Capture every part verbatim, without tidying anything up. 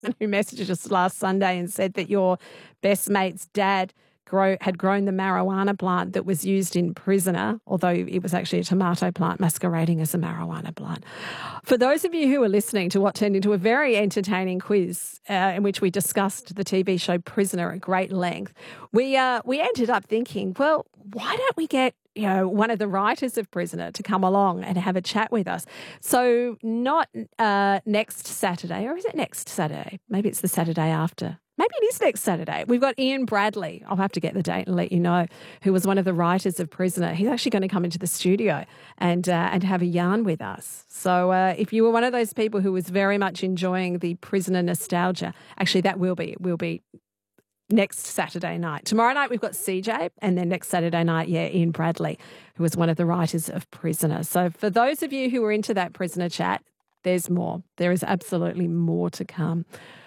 who messaged us last Sunday and said that your best mate's dad grow, had grown the marijuana plant that was used in Prisoner, although it was actually a tomato plant masquerading as a marijuana plant. For those of you who are listening to what turned into a very entertaining quiz uh, in which we discussed the T V show Prisoner at great length, we uh, we ended up thinking, well, why don't we get you know, one of the writers of Prisoner to come along and have a chat with us. So not uh, next Saturday, or is it next Saturday? Maybe it's the Saturday after. Maybe it is next Saturday. We've got Ian Bradley. I'll have to get the date and let you know, who was one of the writers of Prisoner. He's actually going to come into the studio and uh, and have a yarn with us. So uh, if you were one of those people who was very much enjoying the Prisoner nostalgia, actually that will be, will be next Saturday night. Tomorrow night we've got C J, and then next Saturday night, yeah, Ian Bradley, who was one of the writers of Prisoner. So for those of you who are into that Prisoner chat, there's more. There is absolutely more to come.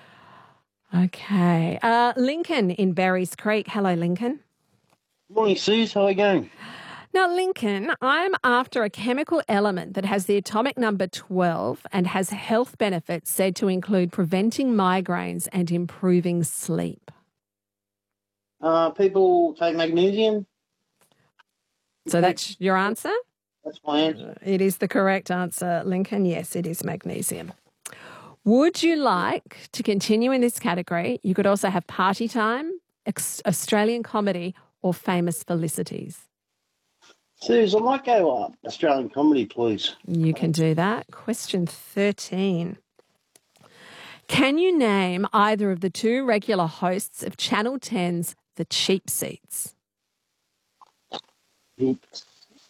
Okay. Uh, Lincoln in Berries Creek. Hello, Lincoln. Morning, Suze. How are you going? Now, Lincoln, I'm after a chemical element that has the atomic number twelve and has health benefits said to include preventing migraines and improving sleep. Uh, people take magnesium. So that's your answer? That's my answer. It is the correct answer, Lincoln. Yes, it is magnesium. Would you like to continue in this category? You could also have Party Time, ex- Australian Comedy, or Famous Felicities. Suze, I might go up Australian Comedy, please. You can do that. Question thirteen. Can you name either of the two regular hosts of Channel ten's The Cheap Seats? It's,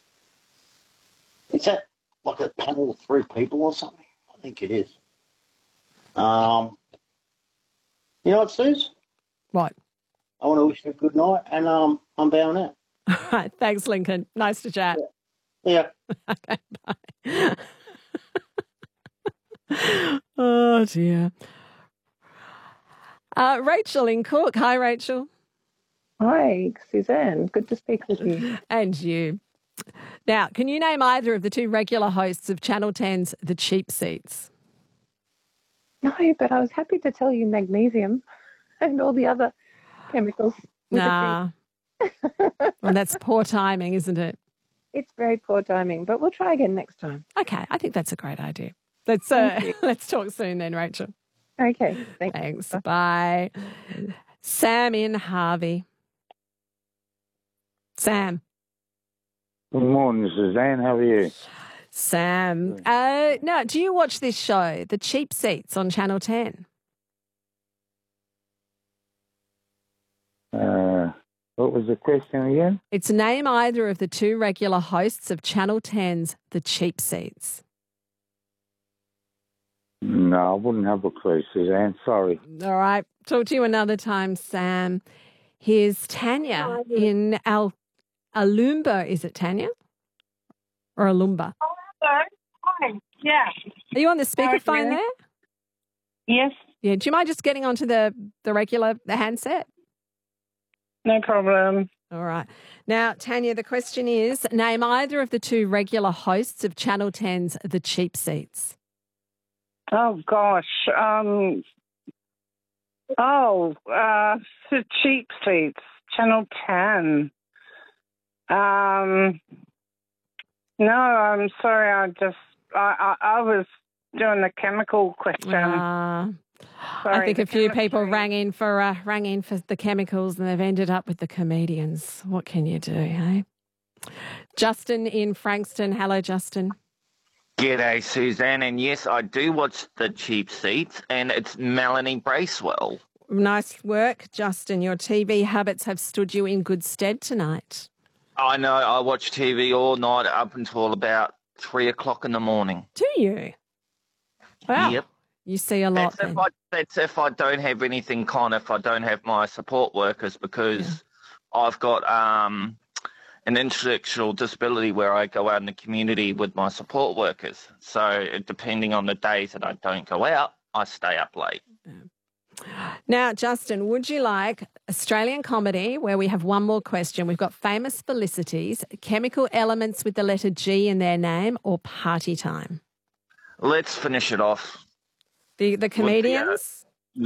is that like a panel of three people or something? I think it is. Um, you know what, Suze? What? I want to wish you a good night, and um, I'm bowing out. All right. Thanks, Lincoln. Nice to chat. Yeah. Okay, bye. Oh, dear. Uh, Rachel in Cook. Hi, Rachel. Hi, Suzanne. Good to speak with you. And you. Now, can you name either of the two regular hosts of Channel ten's The Cheap Seats? No, but I was happy to tell you magnesium and all the other chemicals. Nah. Well, that's poor timing, isn't it? It's very poor timing, but we'll try again next time. Okay, I think that's a great idea. Let's uh, let's talk soon then, Rachel. Okay, thanks. Thanks. Bye. Sam in Harvey. Sam. Good morning, Suzanne. How are you? Sam. Uh, no, do you watch this show, The Cheap Seats, on Channel ten? Uh, what was the question again? It's name either of the two regular hosts of Channel ten's The Cheap Seats. No, I wouldn't have a clue, Suzanne. Sorry. All right. Talk to you another time, Sam. Here's Tanya in Al Alumba. Is it Tanya? Or Alumba? Oh, hello. Hi. Yeah. Are you on the speakerphone there? Yes. Yeah. Do you mind just getting onto the, the regular the handset? No problem. All right. Now, Tanya, the question is, name either of the two regular hosts of Channel ten's The Cheap Seats. Oh, gosh. Um. Oh, uh, the Cheap Seats, Channel ten. Um. No, I'm sorry. I just, I, I, I was doing the chemical question. Uh, Sorry, I think the a few chemistry. people rang in for uh, rang in for the chemicals, and they've ended up with the comedians. What can you do, hey? Justin in Frankston. Hello, Justin. G'day, Suzanne. And yes, I do watch The Cheap Seats, and it's Melanie Bracewell. Nice work, Justin. Your T V habits have stood you in good stead tonight. I know, I watch T V all night up until about three o'clock in the morning. Do you? Wow. Yep. You see a lot That's then. if, I, that's if I don't have anything, kind of, if I don't have my support workers, because yeah. I've got um, an intellectual disability where I go out in the community with my support workers. So depending on the days that I don't go out, I stay up late. Yeah. Now, Justin, would you like Australian Comedy, where we have one more question? We've got Famous Felicities, chemical elements with the letter G in their name, or Party Time? Let's finish it off. The the comedians?